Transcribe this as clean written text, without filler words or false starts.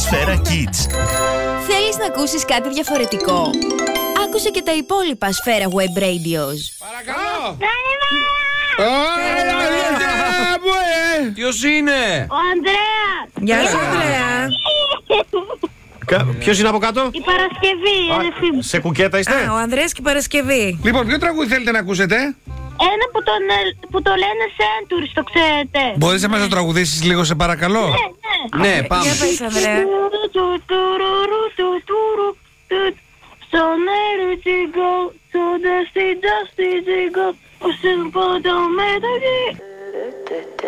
Σφαίρα Kids. Θέλεις να ακούσεις κάτι διαφορετικό? Άκουσε και τα υπόλοιπα Σφαίρα Web Radios. Παρακαλώ! Ποιος είναι? Ο Ανδρέας! Γεια σου, Ανδρέα. Ποιος είναι από κάτω? Η Παρασκευή, η αδερφή μου. Σε κουκέτα είστε? Ο Ανδρέας και η Παρασκευή. Λοιπόν, ποιο τραγούδι θέλετε να ακούσετε? Ένα που το λένε Centuries, το ξέρετε. Μπορείς να μας το τραγουδήσεις λίγο, σε παρακαλώ? Ναι. Ναι, πάμε. Για πες, Ανδρέα. So let it go, so dusty, dusty, go.